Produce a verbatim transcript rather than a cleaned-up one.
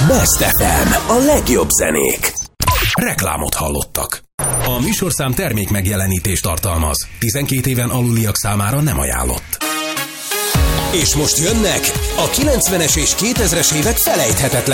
Best ef em, a legjobb zenék. Reklámot hallottak. A műsorszám termék megjelenítést tartalmaz. tizenkét éven aluliak számára nem ajánlott. És most jönnek a kilencvenes és kétezres évek felejthetetlen